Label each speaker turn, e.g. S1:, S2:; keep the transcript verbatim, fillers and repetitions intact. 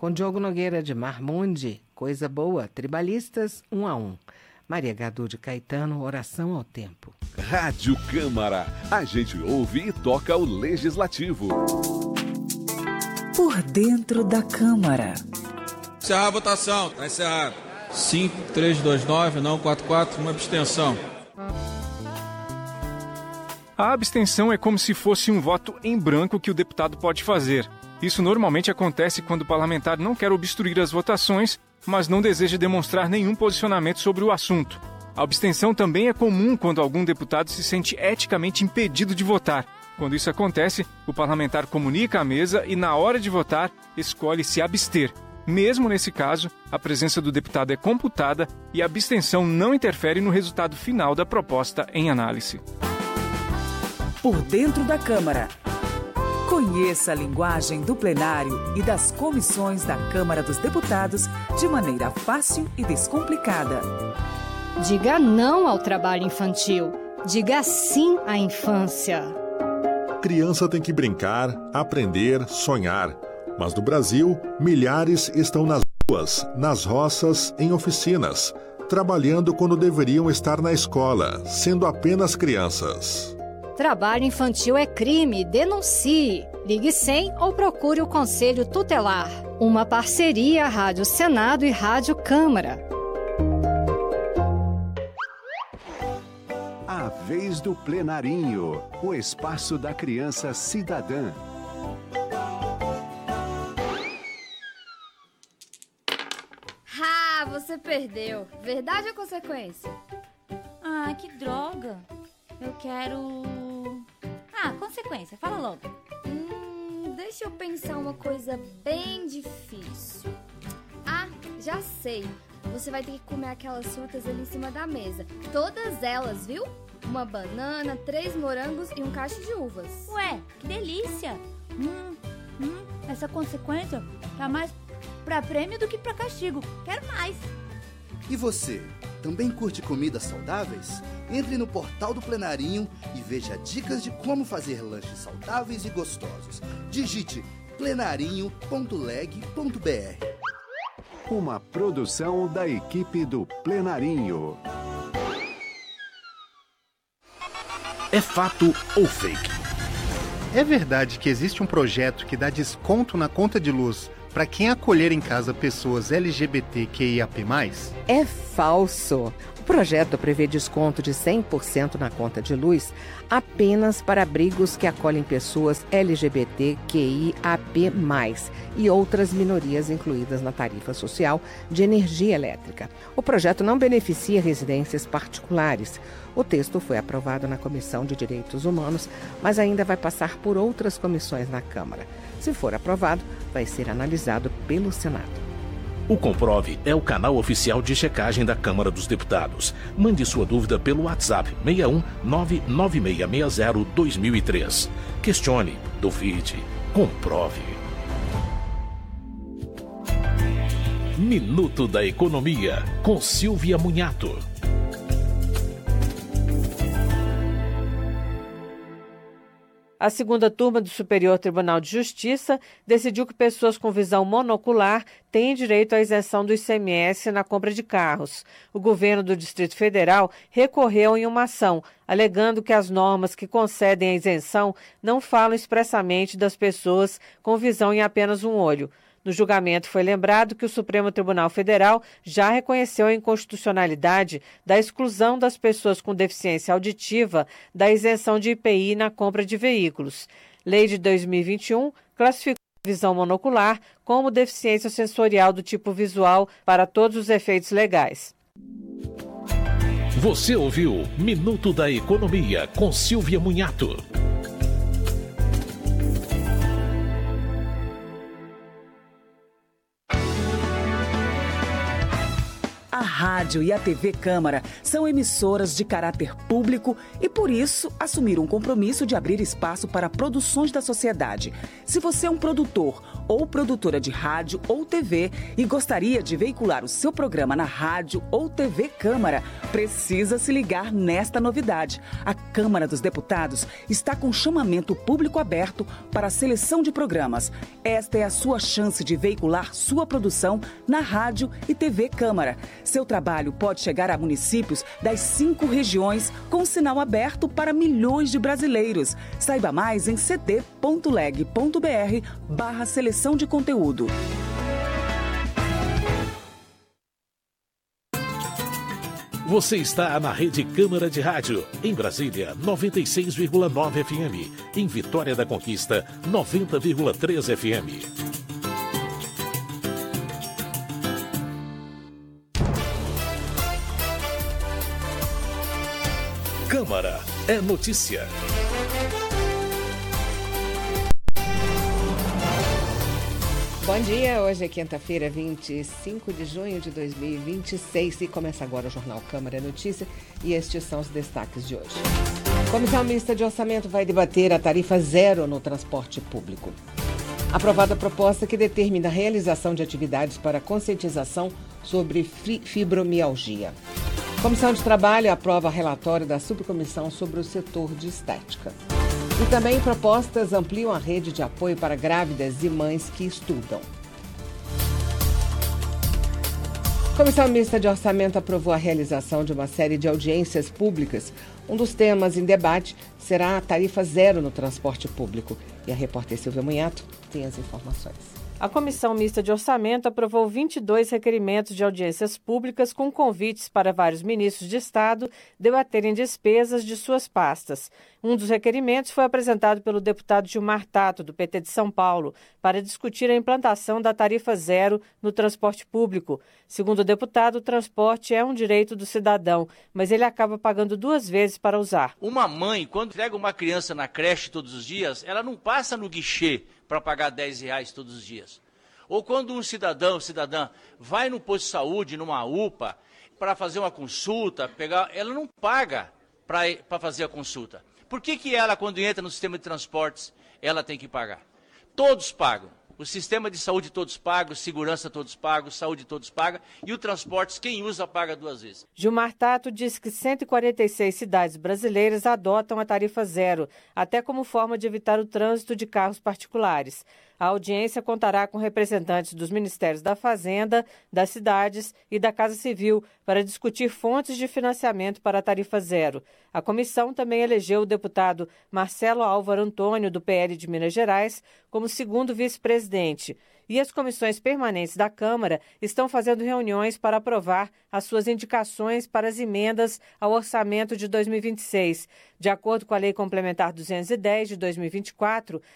S1: Com Diogo Nogueira de Marmundi, Coisa Boa, Tribalistas, um a um. Maria Gadu de Caetano, Oração ao Tempo.
S2: Rádio Câmara, a gente ouve e toca o Legislativo.
S3: Por dentro da Câmara.
S4: Encerrar a votação, tá encerrado. cinco, três, dois, nove, não, quatro, quatro, uma abstenção.
S5: A abstenção é como se fosse um voto em branco que o deputado pode fazer. Isso normalmente acontece quando o parlamentar não quer obstruir as votações, mas não deseja demonstrar nenhum posicionamento sobre o assunto. A abstenção também é comum quando algum deputado se sente eticamente impedido de votar. Quando isso acontece, o parlamentar comunica à mesa e, na hora de votar, escolhe se abster. Mesmo nesse caso, a presença do deputado é computada e a abstenção não interfere no resultado final da proposta em análise.
S3: Por dentro da Câmara. Conheça a linguagem do plenário e das comissões da Câmara dos Deputados de maneira fácil e descomplicada.
S6: Diga não ao trabalho infantil. Diga sim à infância.
S7: Criança tem que brincar, aprender, sonhar. Mas no Brasil, milhares estão nas ruas, nas roças, em oficinas, trabalhando quando deveriam estar na escola, sendo apenas crianças.
S6: Trabalho infantil é crime, denuncie. Ligue cem ou procure o Conselho Tutelar. Uma parceria Rádio Senado e Rádio Câmara.
S8: A vez do plenarinho, o espaço da criança cidadã.
S9: Ah, você perdeu. Verdade ou consequência?
S10: Ah, que droga. Eu quero... Ah, consequência. Fala logo.
S9: Hum, deixa eu pensar uma coisa bem difícil. Ah, já sei. Você vai ter que comer aquelas frutas ali em cima da mesa. Todas elas, viu? Uma banana, três morangos e um cacho de uvas.
S10: Ué, que delícia. Hum, hum, essa consequência tá mais pra prêmio do que pra castigo. Quero mais.
S11: E você, também curte comidas saudáveis? Entre no portal do Plenarinho e veja dicas de como fazer lanches saudáveis e gostosos. Digite plenarinho ponto leg ponto br.
S8: Uma produção da equipe do Plenarinho.
S12: É fato ou fake?
S13: É verdade que existe um projeto que dá desconto na conta de luz para quem acolher em casa pessoas L G B T Q I A P mais?
S1: É falso. O projeto prevê desconto de cem por cento na conta de luz apenas para abrigos que acolhem pessoas L G B T Q I A P mais, e outras minorias incluídas na tarifa social de energia elétrica. O projeto não beneficia residências particulares. O texto foi aprovado na Comissão de Direitos Humanos, mas ainda vai passar por outras comissões na Câmara. Se for aprovado, vai ser analisado pelo Senado.
S12: O Comprove é o canal oficial de checagem da Câmara dos Deputados. Mande sua dúvida pelo WhatsApp seis um nove nove seis seis zero dois mil e três. Questione, duvide, comprove. Minuto da Economia, com Silvia Munhato.
S14: A segunda turma do Superior Tribunal de Justiça decidiu que pessoas com visão monocular têm direito à isenção do I C M S na compra de carros. O governo do Distrito Federal recorreu em uma ação, alegando que as normas que concedem a isenção não falam expressamente das pessoas com visão em apenas um olho. No julgamento foi lembrado que o Supremo Tribunal Federal já reconheceu a inconstitucionalidade da exclusão das pessoas com deficiência auditiva da isenção de I P I na compra de veículos. Lei de dois mil e vinte e um classificou a visão monocular como deficiência sensorial do tipo visual para todos os efeitos legais.
S12: Você ouviu Minuto da Economia com Silvia Munhato.
S3: A rádio e a T V Câmara são emissoras de caráter público e, por isso, assumiram um compromisso de abrir espaço para produções da sociedade. Se você é um produtor ou produtora de rádio ou T V e gostaria de veicular o seu programa na rádio ou T V Câmara, precisa se ligar nesta novidade. A Câmara dos Deputados está com chamamento público aberto para a seleção de programas. Esta é a sua chance de veicular sua produção na rádio e T V Câmara. Seu trabalho pode chegar a municípios das cinco regiões com sinal aberto para milhões de brasileiros. Saiba mais em cd.leg.br barra seleção de conteúdo.
S12: Você está na Rede Câmara de Rádio, em Brasília, noventa e seis vírgula nove F M, em Vitória da Conquista, noventa vírgula três F M. Câmara é notícia.
S1: Bom dia, hoje é quinta-feira, vinte e cinco de junho de dois mil e vinte e seis e começa agora o Jornal Câmara Notícia e estes são os destaques de hoje. A Comissão Mista de Orçamento vai debater a tarifa zero no transporte público. Aprovada a proposta que determina a realização de atividades para conscientização sobre fibromialgia. A Comissão de Trabalho aprova relatório da subcomissão sobre o setor de estética. E também propostas ampliam a rede de apoio para grávidas e mães que estudam. A Comissão Mista de Orçamento aprovou a realização de uma série de audiências públicas. Um dos temas em debate será a tarifa zero no transporte público. E a repórter Silvia Munhato tem as informações.
S14: A Comissão Mista de Orçamento aprovou vinte e dois requerimentos de audiências públicas com convites para vários ministros de Estado debaterem despesas de suas pastas. Um dos requerimentos foi apresentado pelo deputado Gilmar Tato, do P T de São Paulo, para discutir a implantação da tarifa zero no transporte público. Segundo o deputado, o transporte é um direito do cidadão, mas ele acaba pagando duas vezes para usar.
S15: Uma mãe, quando entrega uma criança na creche todos os dias, ela não passa no guichê para pagar dez reais todos os dias. Ou quando um cidadão, cidadã, vai no posto de saúde, numa U P A, para fazer uma consulta, pegar, ela não paga para fazer a consulta. Por que que ela, quando entra no sistema de transportes, ela tem que pagar? Todos pagam. O sistema de saúde todos pagam, segurança todos pagam, saúde todos pagam e o transporte, quem usa, paga duas vezes.
S14: Gilmar Tato disse que cento e quarenta e seis cidades brasileiras adotam a tarifa zero, até como forma de evitar o trânsito de carros particulares. A audiência contará com representantes dos Ministérios da Fazenda, das cidades e da Casa Civil para discutir fontes de financiamento para a tarifa zero. A comissão também elegeu o deputado Marcelo Álvaro Antônio, do P L de Minas Gerais, como segundo vice-presidente. E as comissões permanentes da Câmara estão fazendo reuniões para aprovar as suas indicações para as emendas ao orçamento de dois mil e vinte e seis. De acordo com a Lei Complementar duzentos e dez de dois mil e vinte e quatro,